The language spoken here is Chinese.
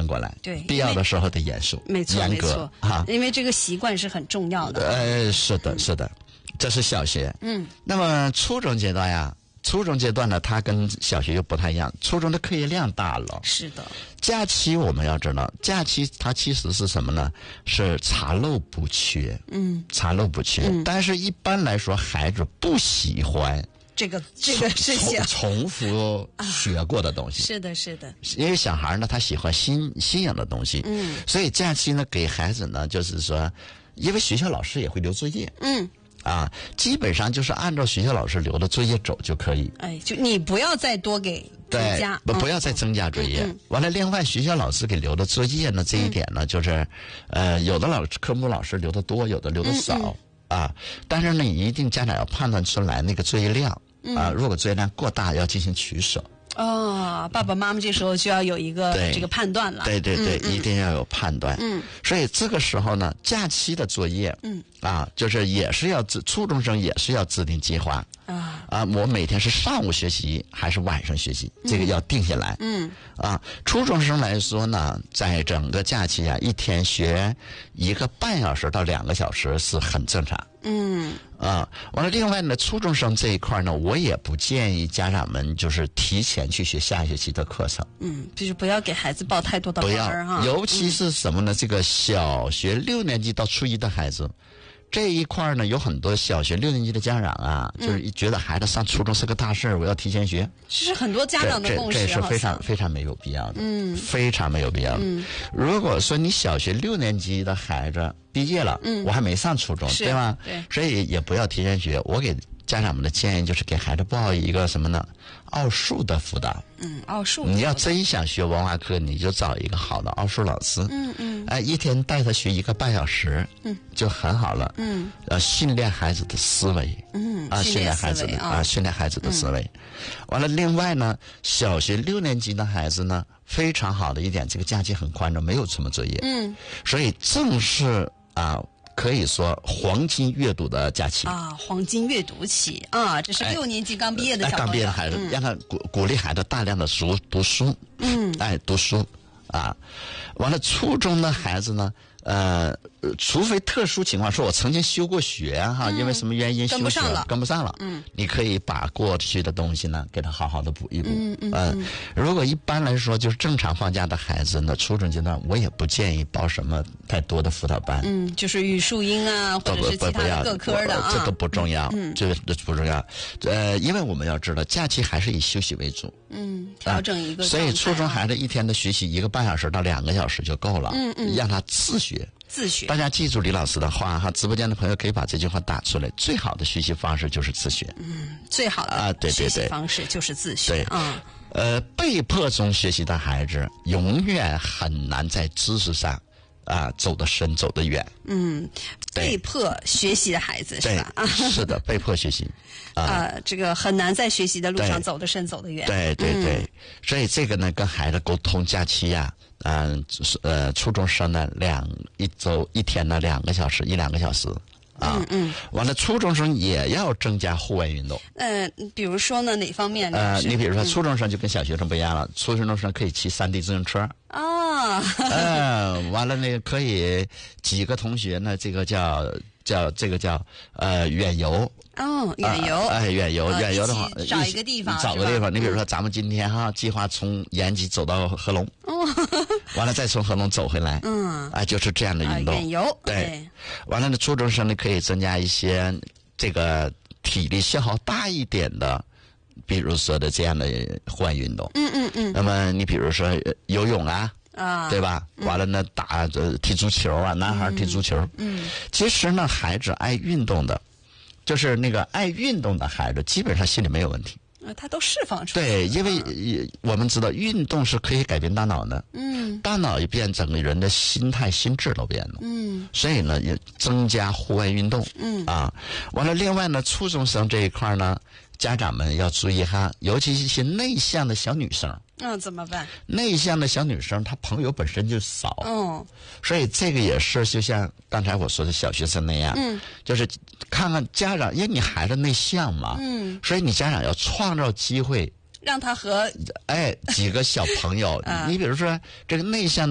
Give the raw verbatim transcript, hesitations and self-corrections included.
正过来。 对， 必要的时候得严肃， 没错， 严格啊，因为这个习惯是很重要的。 呃，是的，是的，这是小学。 嗯， 那么初中阶段呀，初中阶段呢，它跟小学又不太一样，初中的课业量大了。 是的。 假期我们要知道，假期它其实是什么呢？是查漏补缺。 嗯， 查漏补缺。嗯、但是一般来说，孩子不喜欢。 这个这个事情重复学过的东西、啊、 是的是的， 因为小孩呢他喜欢新新颖的东西， 嗯， 所以假期呢给孩子呢就是说，因为学校老师也会留作业， 嗯， 啊，基本上就是按照学校老师留的作业走就可以， 哎，就你不要再多给增加， 对，不要再增加作业。嗯嗯、完了，另外学校老师给留的作业呢，这一点呢，就是，呃，有的老师科目老师留的多，有的留的少。嗯嗯啊，但是呢，你一定家长要判断出来那个作业量、嗯、啊，如果作业量过大，要进行取舍。 哦，爸爸妈妈这时候就要有一个这个判断了。 对对对，嗯、一定要有判断。 嗯， 所以这个时候呢，假期的作业， 嗯， 啊，就是也是要制，初中生也是要制定计划。 啊啊，我每天是上午学习还是晚上学习，这个要定下来。 嗯， 啊，初中生来说呢，在整个假期啊，一天学一个半小时到两个小时是很正常。 嗯。 啊，完了，另外呢，初中生这一块呢，我也不建议家长们就是提前去学下学期的课程。 嗯，就是不要给孩子报太多的班儿哈。 尤其是什么呢？嗯、这个小学六年级到初一的孩子，这一块呢，有很多小学六年级的家长啊，嗯、就是觉得孩子上初中是个大事儿，我要提前学。 这是很多家长的共识， 这这是非常非常没有必要的， 嗯， 非常没有必要的。 嗯， 如果说你小学六年级的孩子毕业了， 嗯， 我还没上初中，对吧？ 对， 所以也不要提前学。我给家长们的建议就是给孩子报一个什么呢？奥数的辅导。 嗯，奥数。 你要真想学文化课，你就找一个好的奥数老师。 嗯嗯。 哎，一天带他学一个半小时， 嗯， 就很好了。 嗯。 呃，训练孩子的思维。 嗯。 啊，训练孩子的啊，训练孩子的思维。完了，另外呢，小学六年级的孩子呢，非常好的一点，这个假期很宽松，没有什么作业。 嗯。 所以正是啊。可以说黄金阅读的假期啊，黄金阅读期啊，这是六年级刚毕业的小朋友， 哎、刚毕业的孩子，嗯、让他鼓鼓励孩子大量的读读书， 嗯， 哎，读书啊，完了，初中的孩子呢，呃，除非特殊情况，说我曾经休过学哈、 嗯， 因为什么原因休学跟不上了， 跟不上了， 嗯， 你可以把过去的东西呢，给他好好的补一补， 嗯嗯呃、 嗯。 如果一般来说就是正常放假的孩子呢，初中阶段我也不建议报什么太多的辅导班， 嗯，就是语数英啊，或者是其他的各科的啊， 这个不重要， 嗯， 这个不重要，呃，因为我们要知道假期还是以休息为主， 嗯，调整一个、啊， 所以初中孩子一天的学习一个半小时到两个小时就够了， 嗯嗯， 让他自学。 自学， 大家记住李老师的话哈，直播间的朋友可以把这句话打出来。最好的学习方式就是自学。 嗯，最好的啊，对对对， 学习方式就是自学。 对， 嗯， 呃，被迫中学习的孩子永远很难在知识上啊走得深，走得远。 嗯，被迫学习的孩子是吧？ 啊，是的，被迫学习。 啊、呃，这个很难在学习的路上走得深，走得远。 对对对， 嗯、 所以这个呢，跟孩子沟通假期呀、啊，嗯、呃，呃，初中生呢，两一周一天呢两个小时，一两个小时。啊， 嗯嗯， 完了，初中生也要增加户外运动。 嗯、呃，比如说呢，哪方面？ 呃，你比如说，初中生就跟小学生不一样了，嗯、初中生可以骑山地自行车。 啊， 嗯、呃，完了呢，可以几个同学呢，这个叫叫这个叫呃远游。 哦，远游， 哎、呃，远游，远游的话， 找一个地方， 找个地方。你比如说，咱们今天哈，计划从延吉走到合龙， 哦， 完了再从合龙走回来， 嗯， 啊，就是这样的运动。 啊、远游， 对，完了呢，初中生呢可以增加一些这个体力消耗大一点的，比如说的这样的户外运动。 嗯嗯嗯。 那么你比如说游泳啊。 啊， 对吧？ 嗯、 完了呢，打呃踢足球啊，男孩踢足球。 嗯， 其实呢，孩子爱运动的，就是那个爱运动的孩子，基本上心里没有问题。 啊，他都释放出来。 对，因为、嗯、我们知道运动是可以改变大脑的。 嗯， 大脑一变，整个人的心态、心智都变了。 嗯， 所以呢，也增加户外运动。 嗯， 啊，完了，另外呢，初中生这一块呢，家长们要注意哈，尤其是一些内向的小女生。 那、嗯、怎么办？ 内向的小女生，她朋友本身就少， 嗯， 所以这个也是就像刚才我说的小学生那样， 嗯， 就是看看家长，因为你孩子内向嘛， 嗯， 所以你家长要创造机会， 让他和哎几个小朋友， 啊、 你比如说这个内向。